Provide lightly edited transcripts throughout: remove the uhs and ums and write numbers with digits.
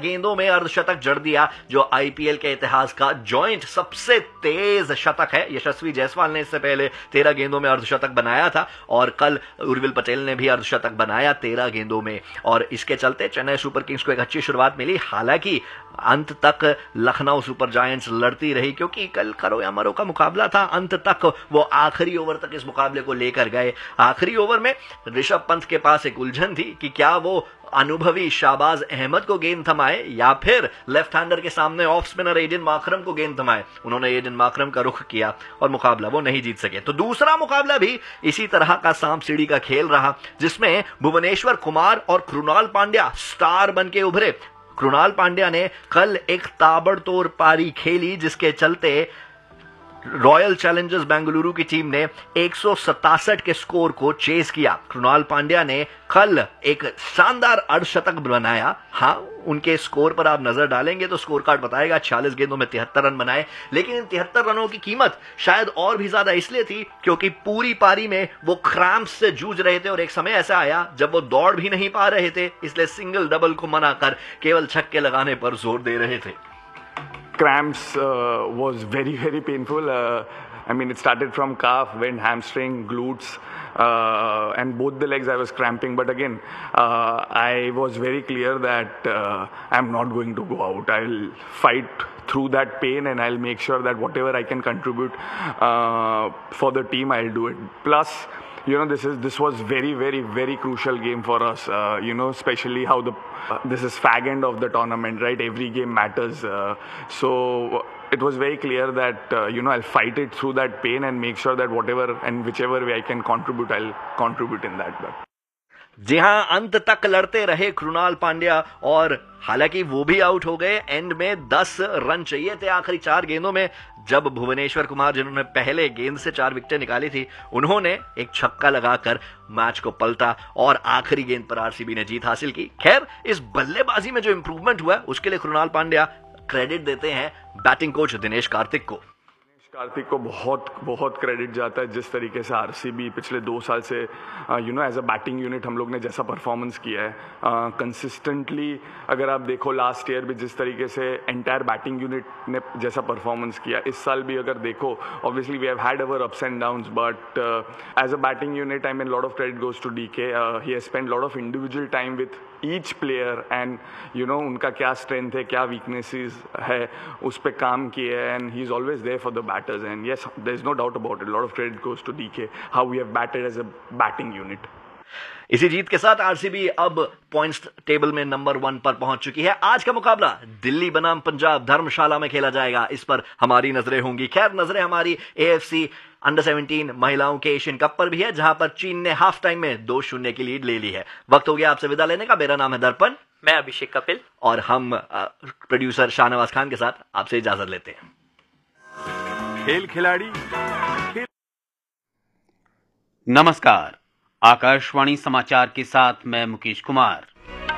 गेंदों में अर्धशतक जड़ दिया, जो आईपीएल के इतिहास का जॉइंट सबसे तेज शतक है। यशस्वी जायसवाल ने इससे पहले 13 गेंदों में अर्धशतक बनाया था और कल उर्विल पटेल ने भी अर्धशतक बनाया 13 गेंदों में, और इसके चलते चेन्नई सुपर किंग्स को एक अच्छी शुरुआत मिली। हालांकि अंत तक लखनऊ सुपर जायंट्स लड़ती रही, क्योंकि कल करो या मरो का मुकाबला था। अंत तक वो आखिरी ओवर तक इस मुकाबले को लेकर गए। आखिरी ओवर में ऋषभ पंत के पास एक उलझन थी कि क्या वो अनुभवी शाहबाज अहमद को गेंद थमाए या फिर लेफ्ट हैंडर के सामने ऑफ स्पिनर एडन मार्करम को गेंद थमाए। उन्होंने एडन मार्करम का रुख किया और मुकाबला वो नहीं जीत सके। तो दूसरा मुकाबला भी इसी तरह का सांप सीढ़ी का खेल रहा, जिसमें भुवनेश्वर कुमार और कृणाल पांड्या स्टार बन के उभरे। कृणाल पांड्या ने कल एक ताबड़तोड़ पारी खेली, जिसके चलते रॉयल चैलेंजर्स बेंगलुरु की टीम ने 167 के स्कोर को चेस किया। कृणाल पांड्या ने कल एक शानदार अर्धशतक बनाया। हाँ, उनके स्कोर पर आप नजर डालेंगे तो स्कोर कार्ड बताएगा 46 गेंदों में 73 रन बनाए, लेकिन इन 73 रनों की कीमत शायद और भी ज्यादा इसलिए थी क्योंकि पूरी पारी में वो क्रैम्प्स से जूझ रहे थे और एक समय ऐसा आया जब वो दौड़ भी नहीं पा रहे थे, इसलिए सिंगल डबल को मना कर केवल छक्के लगाने पर जोर दे रहे थे। Cramps was very painful. I mean, it started from calf, went hamstring, glutes, and both the legs I was cramping. But again, I was very clear that I'm not going to go out. I'll fight through that pain and I'll make sure that whatever I can contribute for the team, I'll do it. Plus, you know, this was very crucial game for us. You know, especially how this is fag end of the tournament, right? Every game matters. So it was very clear that you know, I'll fight it through that pain and make sure that whatever and whichever way I can contribute, I'll contribute in that. जी हां, अंत तक लड़ते रहे कृणाल पांड्या और हालांकि वो भी out हो गए। एंड में 10 रन चाहिए थे आखिरी 4 गेंदों में, जब भुवनेश्वर कुमार, जिन्होंने पहले गेंद से 4 विकेटें निकाली थी, उन्होंने एक छक्का लगाकर मैच को पलटा और आखिरी गेंद पर आरसीबी ने जीत हासिल की। खैर, इस बल्लेबाजी में जो इंप्रूवमेंट हुआ उसके लिए कृणाल पांड्या क्रेडिट देते हैं बैटिंग कोच दिनेश कार्तिक को। कार्तिक को बहुत क्रेडिट जाता है। जिस तरीके से आरसीबी पिछले 2 साल से you know, as a batting unit हम लोग ने जैसा परफॉर्मेंस किया है कंसिस्टेंटली, अगर आप देखो लास्ट ईयर भी जिस तरीके से एंटायर बैटिंग यूनिट ने जैसा परफॉर्मेंस किया, इस साल भी अगर देखो, obviously we have had our ups and downs, but as a batting unit I mean lot of credit goes to DK. He has spent lot of individual time with each player and you know, उनका क्या strength है, क्या weaknesses है, उस पर काम किए, and he is always there for the batters. And yes, there is no doubt about it, lot of credit goes to DK, how we have batted as a batting unit. इसी जीत के साथ RCB अब points table में number 1 पर पहुंच चुकी है। आज का मुकाबला दिल्ली बनाम पंजाब धर्मशाला में खेला जाएगा, इस पर हमारी नजरें होंगी। खैर, नजरें हमारी एएफसी अंडर 17 महिलाओं के एशियन कप पर भी है, जहां पर चीन ने हाफ टाइम में 2-0 की लीड ले ली है। वक्त हो गया आपसे विदा लेने का। मेरा नाम है दर्पण, मैं अभिषेक कपिल, और हम प्रोड्यूसर शाहनवाज खान के साथ आपसे इजाजत लेते हैं। खेल खिलाड़ी नमस्कार, आकाशवाणी समाचार के साथ मैं मुकेश कुमार।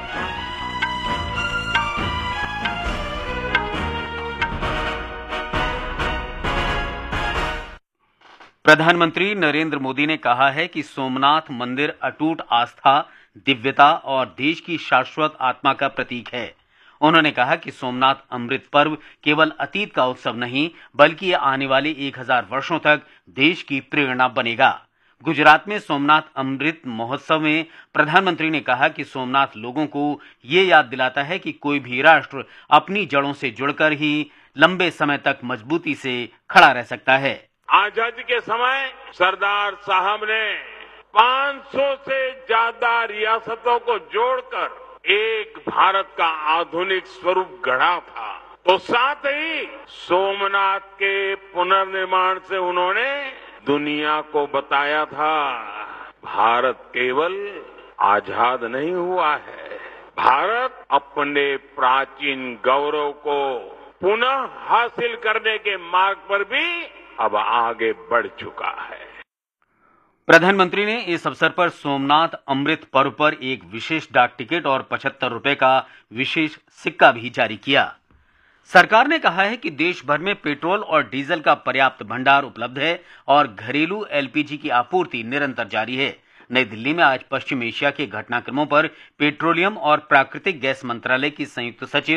प्रधानमंत्री नरेंद्र मोदी ने कहा है कि सोमनाथ मंदिर अटूट आस्था, दिव्यता और देश की शाश्वत आत्मा का प्रतीक है। उन्होंने कहा कि सोमनाथ अमृत पर्व केवल अतीत का उत्सव नहीं, बल्कि ये आने वाले 1000 वर्षों तक देश की प्रेरणा बनेगा। गुजरात में सोमनाथ अमृत महोत्सव में प्रधानमंत्री ने कहा कि सोमनाथ लोगों को ये याद दिलाता है कि कोई भी राष्ट्र अपनी जड़ों से जुड़कर ही लंबे समय तक मजबूती से खड़ा रह सकता है। आजादी के समय सरदार साहब ने 500 से ज्यादा रियासतों को जोड़कर एक भारत का आधुनिक स्वरूप गढ़ा था। तो साथ ही सोमनाथ के पुनर्निर्माण से उन्होंने दुनिया को बताया था, भारत केवल आजाद नहीं हुआ है, भारत अपने प्राचीन गौरव को पुनः हासिल करने के मार्ग पर भी अब आगे बढ़ चुका है। प्रधानमंत्री ने इस अवसर पर सोमनाथ अमृत पर्व पर एक विशेष डाक टिकट और 75 रुपए का विशेष सिक्का भी जारी किया। सरकार ने कहा है कि देश भर में पेट्रोल और डीजल का पर्याप्त भंडार उपलब्ध है और घरेलू एलपीजी की आपूर्ति निरंतर जारी है। नई दिल्ली में आज पश्चिम एशिया के घटनाक्रमों पर पेट्रोलियम और प्राकृतिक गैस मंत्रालय की संयुक्त सचिव